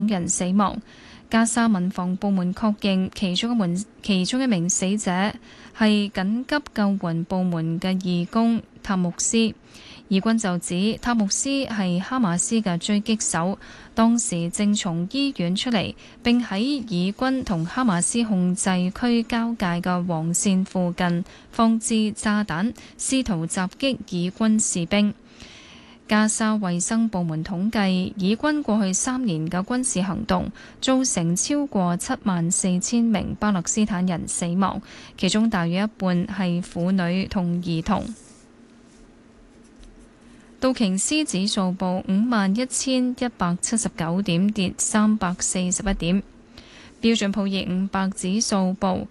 人死亡。加沙民防部門確認其中一名死者係緊急救援部門嘅義工塔木斯。以軍就指塔木斯係哈馬斯嘅狙擊手，當時正從醫院出嚟，並喺以軍同哈馬斯控制區交界嘅黃線附近放置炸彈，試圖襲擊以軍士兵。加沙衛生部門統計，以軍過去3年嘅軍事行動造成超過74000名巴勒斯坦人死亡，其中大約一半係婦女同兒童。道瓊斯指數報51179點，跌341點。標準普爾500指數報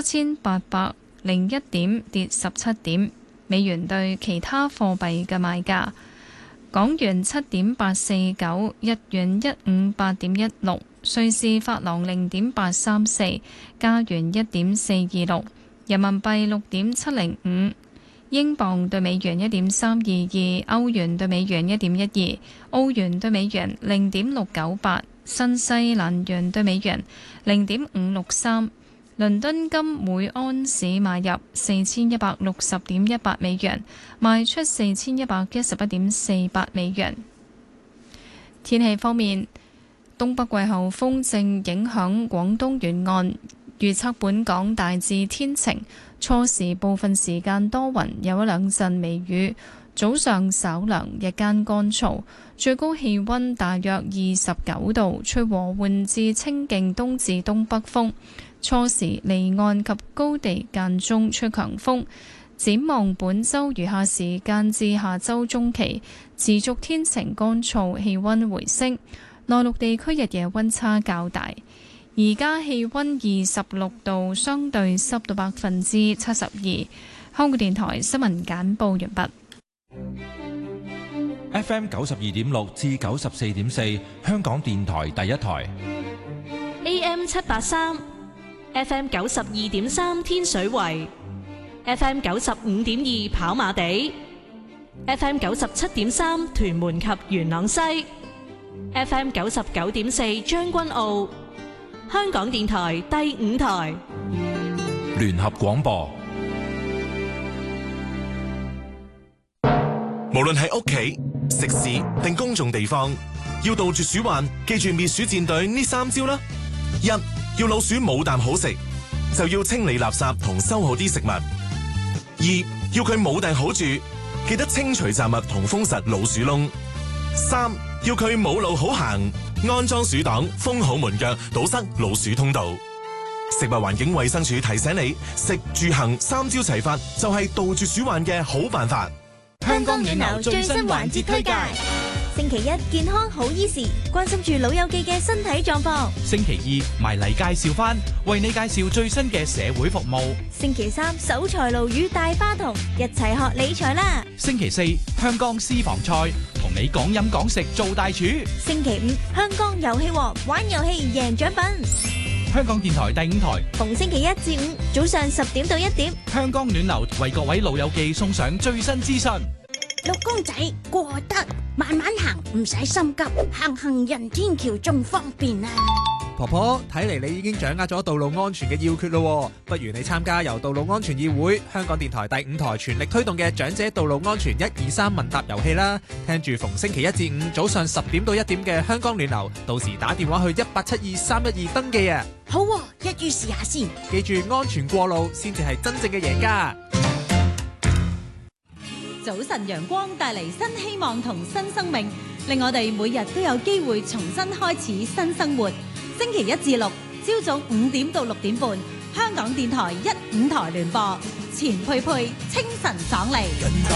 7801點，跌17點。美元對其他貨幣嘅賣價：港元7.849，日元158.16，瑞士法郎0.834，加元1.426，人民幣6.705。英鎊對美元1.322，歐元對美元1.12，澳元對美元0.698，新西蘭元對美元0.563。倫敦金每安士買入4160.18美元，賣出4111.48美元。天氣方面，東北季候風正影響廣東沿岸，預測本港大致天晴。初時部分時間多雲，有一兩陣微雨，早上稍涼，日間乾燥，最高氣溫大約29度，吹和緩至清勁東至東北風。初時離岸及高地間中吹強風。展望本週餘下時間至下週中期，持續天晴乾燥，氣溫回升。內陸地區日夜溫差較大。而家氣溫26度，相對濕度72%。香港電台新聞簡報完畢。 FM 92.6至94.4，香港電台第一台。 AM 783 FM 92.3，天水圍。FM 95.2，跑馬地。FM 97.3，屯門及元朗西。FM 99.4，將軍澳。香港電台第5台聯合廣播。 無論係屋企、食肆定公眾地方，要杜絕鼠患，記住滅鼠戰隊呢3招啦。1. 要老鼠冇啖好食，就要清理垃圾同收好啲食物。2. 要佢冇埞好住，記得清除雜物同封實老鼠窿。3. 要佢冇路好行，安裝鼠擋，封好門腳，堵塞老鼠通道。食物環境衛生署提醒你，食住行3招齊發，就係杜絕鼠患嘅好辦法。 香港暖流最新環節推介，星期一健康好醫時，關心住老友記嘅身體狀況。 星期二埋嚟介紹翻，為你介紹最新嘅社會服務。 星期三守財奴與大花童，一齊學理財啦。 星期四香港私房菜，同你講飲講食做大廚。 星期五香港遊戲王，玩遊戲贏獎品。 香港電台第5台， 逢星期一至五早上10點到1點， 香港暖流為各位老友記送上最新資訊。 六公仔過得慢慢行，唔使心急，行人天橋仲方便啊！ 婆婆，睇嚟你已經掌握咗道路安全嘅要訣咯，不如你參加由道路安全議會、香港電台第5台全力推動嘅長者道路安全123問答遊戲啦！聽住逢星期一至五早上10點到1點嘅香港暖流，到時打電話去1872312登記啊！ 好喎，一於試下先。 記住安全過路先至係真正嘅贏家。 早晨陽光帶嚟新希望同新生命，令我哋每日都有機會重新開始新生活。星期一至六朝早5點到6點半，香港電台1、5台聯播，錢佩佩清晨爽利。